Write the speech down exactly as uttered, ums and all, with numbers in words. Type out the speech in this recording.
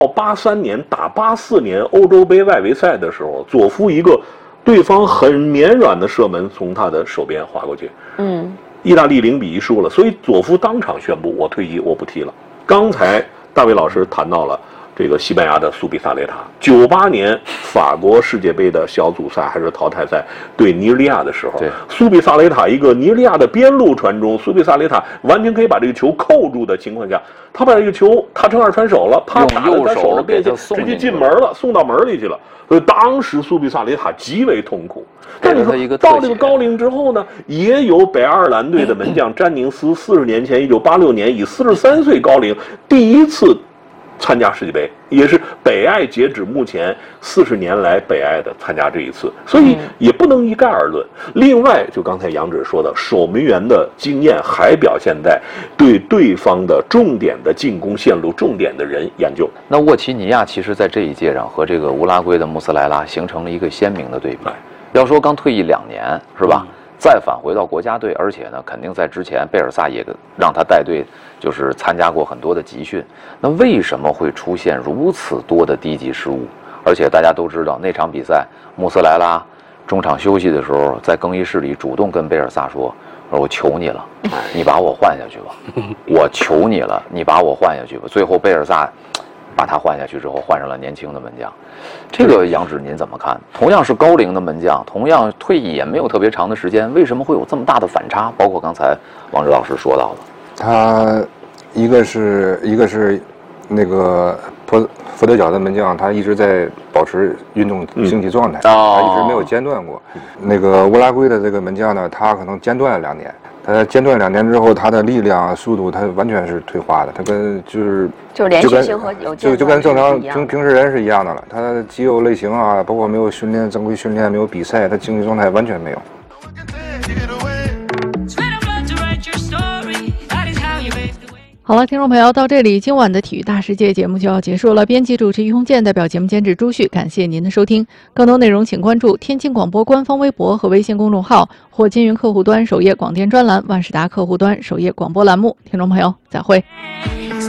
八三年打八四年欧洲杯外围赛的时候，佐夫一个对方很绵软的射门从他的手边划过去，嗯，意大利零比一输了，所以佐夫当场宣布我退役，我不踢了。刚才大卫老师谈到了这个西班牙的苏比萨雷塔，九八年法国世界杯的小组赛还是淘汰赛对尼日利亚的时候，苏比萨雷塔一个尼日利亚的边路传中，苏比萨雷塔完全可以把这个球扣住的情况下，他把这个球他成二传手了，啪打在他手上边线，直接进门了，送到门里去了。所以当时苏比萨雷塔极为痛苦。但你说到这个高龄之后呢，也有北爱尔兰队的门将詹宁斯，四十年前，一九八六年以四十三岁高龄第一次参加世界杯，也是北爱截止目前四十年来北爱的参加这一次，所以也不能一概而论。另外，就刚才杨指说的，守门员的经验还表现在对对方的重点的进攻线路、重点的人研究。 那沃齐尼亚其实在这一届上和这个乌拉圭的穆斯莱拉形成了一个鲜明的对比。要说刚退役两年是吧？嗯，再返回到国家队，而且呢，肯定在之前贝尔萨也让他带队，就是参加过很多的集训。那为什么会出现如此多的低级失误？而且大家都知道，那场比赛穆斯莱拉中场休息的时候，在更衣室里主动跟贝尔萨说：“我求你了，你把我换下去吧，我求你了，你把我换下去吧。”最后贝尔萨把他换下去之后，换上了年轻的门将。这个杨指您怎么看？同样是高龄的门将，同样退役也没有特别长的时间，为什么会有这么大的反差？包括刚才王指老师说到的， 他一个是一个是那个佛佛得角的门将，他一直在保持运动竞技状态，嗯、他一直没有间断过。嗯、那个乌拉圭的这个门将呢，他可能间断了两年。他间断两年之后，他的力量、速度，他完全是退化的。他跟就是就连续性和有就就跟正常平平时人是一样的了。他的肌肉类型啊，包括没有训练正规训练，没有比赛，他竞技状态完全没有。 好了，听众朋友，到这里，今晚的体育大世界节目就要结束了。编辑主持于洪建，代表节目监制朱旭，感谢您的收听。更多内容请关注天津广播官方微博和微信公众号，或金云客户端首页广电专栏、万事达客户端首页广播栏目。听众朋友，再会。